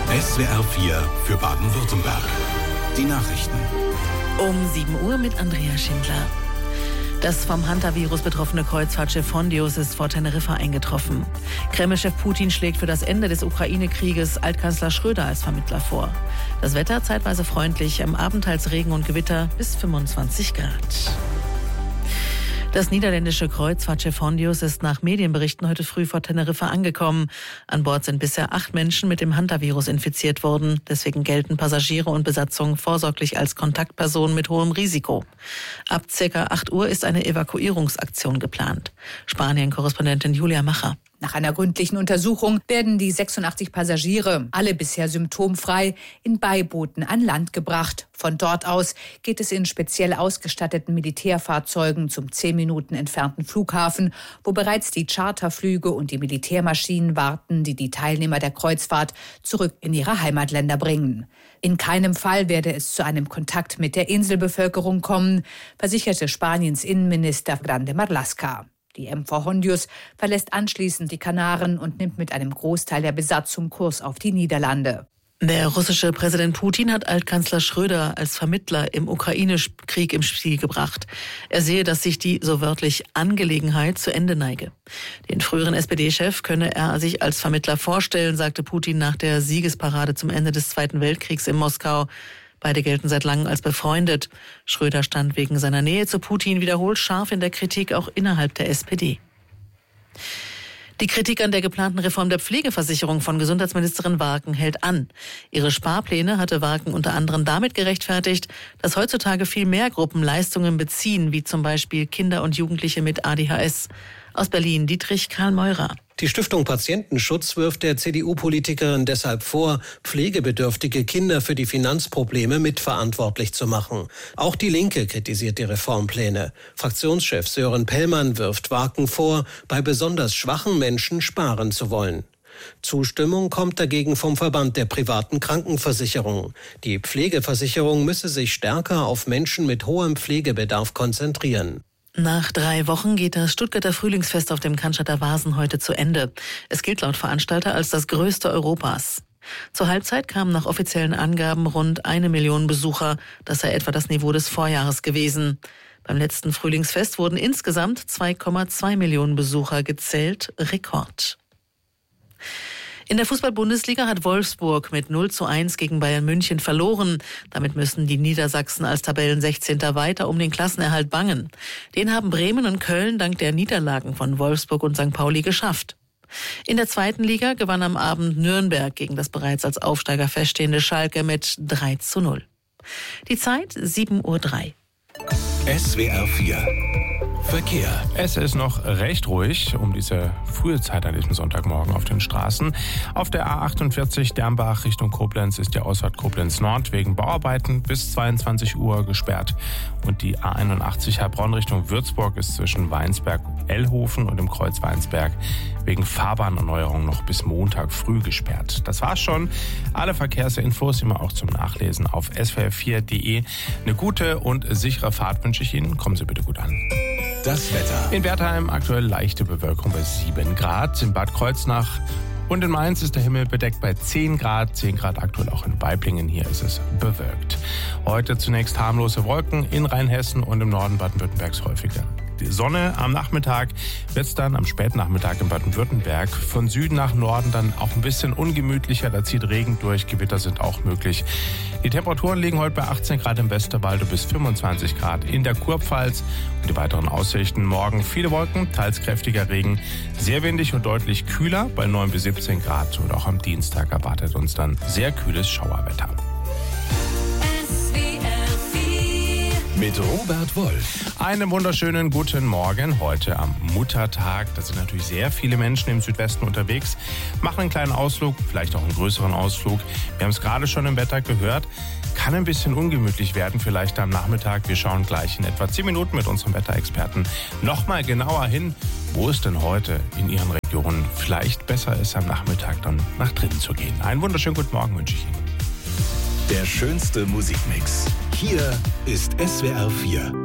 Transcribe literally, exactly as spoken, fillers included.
S W R vier für Baden-Württemberg. Die Nachrichten. Um sieben Uhr mit Andrea Schindler. Das vom Hantavirus betroffene Kreuzfahrtschiff Fondius ist vor Teneriffa eingetroffen. Kreml-Chef Putin schlägt für das Ende des Ukraine-Krieges Altkanzler Schröder als Vermittler vor. Das Wetter zeitweise freundlich, am Abend teils Regen und Gewitter bis fünfundzwanzig Grad. Das niederländische Kreuzfahrtschiff Fondius ist nach Medienberichten heute früh vor Teneriffa angekommen. An Bord sind bisher acht Menschen mit dem Hantavirus infiziert worden. Deswegen gelten Passagiere und Besatzung vorsorglich als Kontaktpersonen mit hohem Risiko. Ab ca. acht Uhr ist eine Evakuierungsaktion geplant. Spanien-Korrespondentin Julia Macher. Nach einer gründlichen Untersuchung werden die sechsundachtzig Passagiere, alle bisher symptomfrei, in Beibooten an Land gebracht. Von dort aus geht es in speziell ausgestatteten Militärfahrzeugen zum zehn Minuten entfernten Flughafen, wo bereits die Charterflüge und die Militärmaschinen warten, die die Teilnehmer der Kreuzfahrt zurück in ihre Heimatländer bringen. In keinem Fall werde es zu einem Kontakt mit der Inselbevölkerung kommen, versicherte Spaniens Innenminister Grande Marlaska. Die M V Fondius verlässt anschließend die Kanaren und nimmt mit einem Großteil der Besatzung Kurs auf die Niederlande. Der russische Präsident Putin hat Altkanzler Schröder als Vermittler im Ukraine-Krieg im Spiel gebracht. Er sehe, dass sich die, so wörtlich, Angelegenheit zu Ende neige. Den früheren S P D-Chef könne er sich als Vermittler vorstellen, sagte Putin nach der Siegesparade zum Ende des Zweiten Weltkriegs in Moskau. Beide gelten seit langem als befreundet. Schröder stand wegen seiner Nähe zu Putin wiederholt scharf in der Kritik, auch innerhalb der S P D. Die Kritik an der geplanten Reform der Pflegeversicherung von Gesundheitsministerin Warken hält an. Ihre Sparpläne hatte Warken unter anderem damit gerechtfertigt, dass heutzutage viel mehr Gruppen Leistungen beziehen, wie zum Beispiel Kinder und Jugendliche mit A D H S. Aus Berlin Dietrich Karl Meurer. Die Stiftung Patientenschutz wirft der C D U-Politikerin deshalb vor, pflegebedürftige Kinder für die Finanzprobleme mitverantwortlich zu machen. Auch die Linke kritisiert die Reformpläne. Fraktionschef Sören Pellmann wirft Warken vor, bei besonders schwachen Menschen sparen zu wollen. Zustimmung kommt dagegen vom Verband der privaten Krankenversicherung. Die Pflegeversicherung müsse sich stärker auf Menschen mit hohem Pflegebedarf konzentrieren. Nach drei Wochen geht das Stuttgarter Frühlingsfest auf dem Cannstatter Wasen heute zu Ende. Es gilt laut Veranstalter als das größte Europas. Zur Halbzeit kamen nach offiziellen Angaben rund eine Million Besucher. Das sei etwa das Niveau des Vorjahres gewesen. Beim letzten Frühlingsfest wurden insgesamt zwei Komma zwei Millionen Besucher gezählt. Rekord. In der Fußball-Bundesliga hat Wolfsburg mit null zu eins gegen Bayern München verloren. Damit müssen die Niedersachsen als Tabellensechzehnter weiter um den Klassenerhalt bangen. Den haben Bremen und Köln dank der Niederlagen von Wolfsburg und Sankt Pauli geschafft. In der zweiten Liga gewann am Abend Nürnberg gegen das bereits als Aufsteiger feststehende Schalke mit drei zu null. Die Zeit sieben Uhr drei. S W R vier Verkehr. Es ist noch recht ruhig um diese frühe Zeit an diesem Sonntagmorgen auf den Straßen. Auf der A achtundvierzig Dernbach Richtung Koblenz ist die Ausfahrt Koblenz Nord wegen Bauarbeiten bis zweiundzwanzig Uhr gesperrt. Und die A einundachtzig Heilbronn Richtung Würzburg ist zwischen Weinsberg, Ellhofen und dem Kreuz Weinsberg wegen Fahrbahnerneuerung noch bis Montag früh gesperrt. Das war's schon. Alle Verkehrsinfos immer auch zum Nachlesen auf s w r vier punkt d e. Eine gute und sichere Fahrt wünsche ich Ihnen. Kommen Sie bitte gut an. Das Wetter. In Wertheim aktuell leichte Bewölkung bei sieben Grad. In Bad Kreuznach und in Mainz ist der Himmel bedeckt bei zehn Grad. zehn Grad aktuell auch in Weiblingen. Hier ist es bewölkt. Heute zunächst harmlose Wolken in Rheinhessen und im Norden Baden-Württembergs häufiger. Die Sonne am Nachmittag wird es dann am späten Nachmittag in Baden-Württemberg von Süden nach Norden dann auch ein bisschen ungemütlicher. Da zieht Regen durch, Gewitter sind auch möglich. Die Temperaturen liegen heute bei achtzehn Grad im Westerwalde bis fünfundzwanzig Grad in der Kurpfalz. Und die weiteren Aussichten: morgen viele Wolken, teils kräftiger Regen, sehr windig und deutlich kühler bei neun bis siebzehn Grad. Und auch am Dienstag erwartet uns dann sehr kühles Schauerwetter. Mit Robert Wolf. Einen wunderschönen guten Morgen heute am Muttertag. Da sind natürlich sehr viele Menschen im Südwesten unterwegs, machen einen kleinen Ausflug, vielleicht auch einen größeren Ausflug. Wir haben es gerade schon im Wetter gehört. Kann ein bisschen ungemütlich werden, vielleicht am Nachmittag. Wir schauen gleich in etwa zehn Minuten mit unserem Wetterexperten nochmal genauer hin, wo es denn heute in Ihren Regionen vielleicht besser ist, am Nachmittag dann nach drinnen zu gehen. Einen wunderschönen guten Morgen wünsche ich Ihnen. Der schönste Musikmix. Hier ist S W R vier.